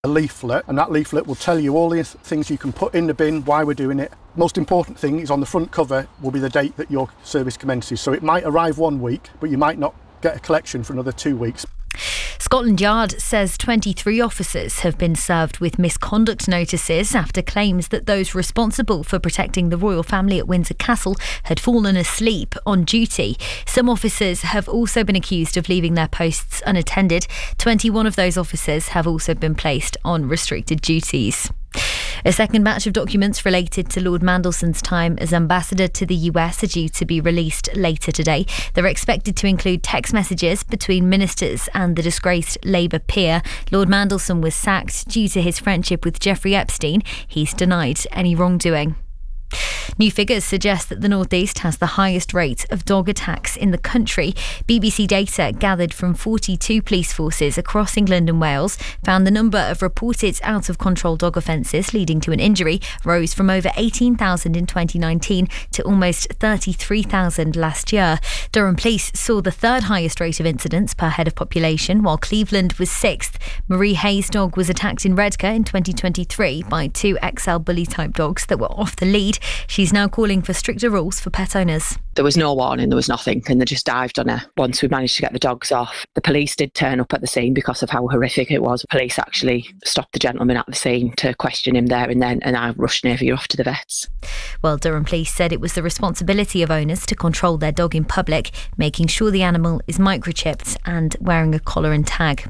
a leaflet, and that leaflet will tell you all the things you can put in the bin, why we're doing it. Most important thing is on the front cover will be the date that your service commences. So it might arrive 1 week, but you might not get a collection for another 2 weeks. Scotland Yard says 23 officers have been served with misconduct notices after claims that those responsible for protecting the royal family at Windsor Castle had fallen asleep on duty. Some officers have also been accused of leaving their posts unattended. 21 of those officers have also been placed on restricted duties. A second batch of documents related to Lord Mandelson's time as ambassador to the US are due to be released later today. They're expected to include text messages between ministers and the disgraced Labour peer. Lord Mandelson was sacked due to his friendship with Jeffrey Epstein. He's denied any wrongdoing. New figures suggest that the North East has the highest rate of dog attacks in the country. BBC data gathered from 42 police forces across England and Wales found the number of reported out-of-control dog offences leading to an injury rose from over 18,000 in 2019 to almost 33,000 last year. Durham Police saw the third highest rate of incidents per head of population, while Cleveland was sixth. Marie Hayes' dog was attacked in Redcar in 2023 by 2 XL bully-type dogs that were off the lead. She's now calling for stricter rules for pet owners. There was no warning, there was nothing, and they just dived on her once we managed to get the dogs off. The police did turn up at the scene because of how horrific it was. Police actually stopped the gentleman at the scene to question him there and then, and I rushed Navy off to the vets. Well, Durham Police said it was the responsibility of owners to control their dog in public, making sure the animal is microchipped and wearing a collar and tag.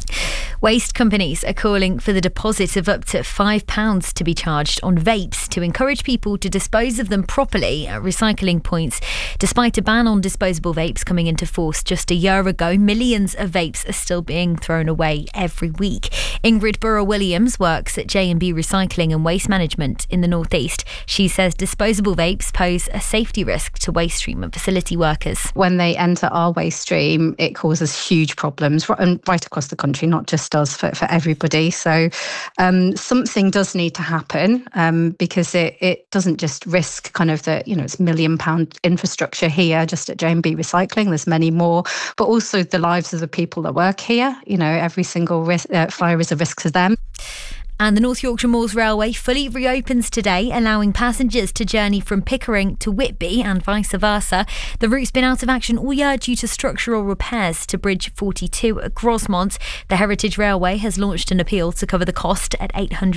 Waste companies are calling for the deposit of up to £5 to be charged on vapes to encourage people to dispose of them properly at recycling points. Despite a ban on disposable vapes coming into force just a year ago, millions of vapes are still being thrown away every week. Ingrid Burrow-Williams works at J&B Recycling and Waste Management in the North East. She says disposable vapes pose a safety risk to waste stream and facility workers. When they enter our waste stream, it causes huge problems right across the country, not just us, for everybody. So something does need to happen because it doesn't just risk kind of the, it's £1 million infrastructure here just at J&B Recycling. There's many more, but also the lives of the people that work here. Every single fire is a risk to them. And the North Yorkshire Moors Railway fully reopens today, allowing passengers to journey from Pickering to Whitby and vice versa. The route's been out of action all year due to structural repairs to Bridge 42 at Grosmont. The Heritage Railway has launched an appeal to cover the cost at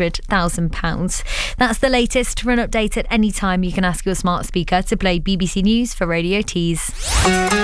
£800,000. That's the latest. For an update at any time, you can ask your smart speaker to play BBC News for Radio Tees.